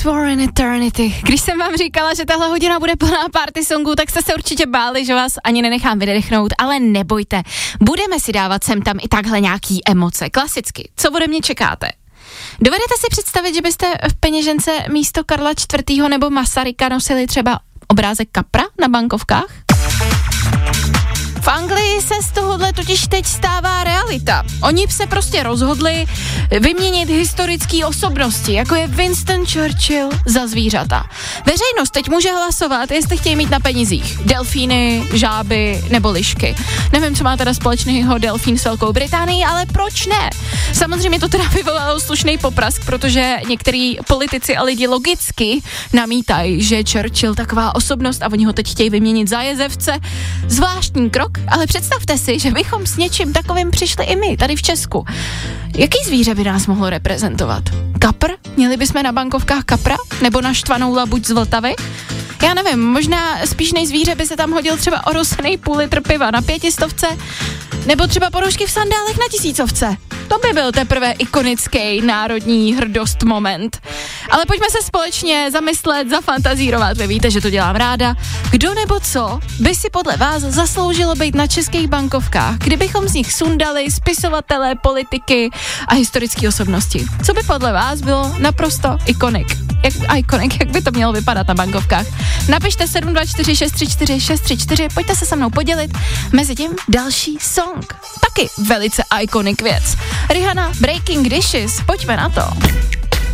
for an eternity. Když jsem vám říkala, že tahle hodina bude plná party songů, tak jste se určitě báli, že vás ani nenechám vydechnout, ale nebojte. Budeme si dávat sem tam i takhle nějaký emoce. Klasicky. Co ode mě čekáte? Dovedete si představit, že byste v peněžence místo Karla IV. Nebo Masaryka nosili třeba obrázek kapra na bankovkách? V Anglii se z tohohle totiž teď stává realita. Oni se prostě rozhodli vyměnit historické osobnosti, jako je Winston Churchill, za zvířata. Veřejnost teď může hlasovat, jestli chtějí mít na penězích delfíny, žáby nebo lišky. Nevím, co má teda společného delfín s Velkou Británií, ale proč ne? Samozřejmě to teda vyvolalo slušný poprask, protože některý politici a lidi logicky namítají, že Churchill taková osobnost a oni ho teď chtějí vyměnit za jezevce. Zvláštní krok, ale představte si, že bychom s něčím takovým přišli i my, tady v Česku. Jaký zvíře by nás mohlo reprezentovat? Kapr? Měli bychom na bankovkách kapra? Nebo naštvanou labuť z Vltavy? Já nevím, možná spíš než zvíře by se tam hodil třeba orosený půl litr piva na 500, nebo třeba ponožky v sandálech na 1000. To by byl teprve ikonický národní hrdost moment. Ale pojďme se společně zamyslet, zafantazírovat. Vy víte, že to dělám ráda. Kdo nebo co by si podle vás zasloužilo být na českých bankovkách, kdybychom z nich sundali spisovatele, politiky a historické osobnosti? Co by podle vás bylo naprosto jak by to mělo vypadat na bankovkách? Napište 724 634 634, pojďte se mnou podělit. Mezitím další song. Taky velice iconic věc. Rihanna, Breaking Dishes, pojďme na to.